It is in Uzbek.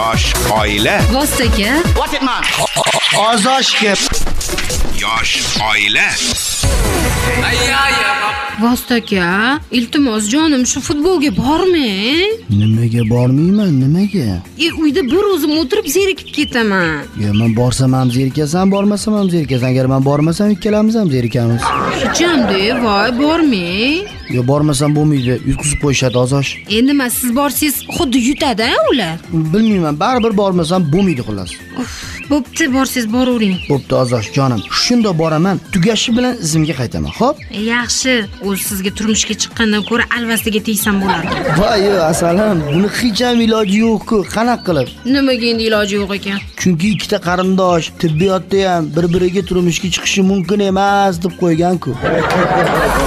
Yosh oila. Vostoka. What it man? Ozoshga. Yosh oila. Vostoka, iltimos jonim, shu futbolga bormang. Nimaga bormayman, nimaga? Uyda bir o'zim o'tirib zerikib ketaman. Yo, men borsam ham zerikasan, bormasam ham zerikasan. Agar men bormasam ikkalamiz ham zerikamiz. Hecham-da, voy, bormang. Yo, bormasam bo'lmaydi. Yutqizib qo'yishadi Ozosh. Nima, siz borsiz xuddi yutadi-a ular? Bilmayman, baribir bormasam bo'lmaydi xullas. Bo'pti, borsiz boravering. Bo'pti Ozosh jonim. Shunda boraman, tugashi bilan izimga qaytaman. Xo'p? Yaxshi, o'z sizga turmushga chiqqandan ko'ra alvasiga tegsam bo'lardi. Voy, asalam, buni hech ham iloji yo'q-ku. Qanaqa qilib? Nimaga endi iloji yo'q ekan? Chunki ikkita qarindosh tibbiyotda ham bir-biriga turmushga chiqishi mumkin emas deb qo'ygan-ku.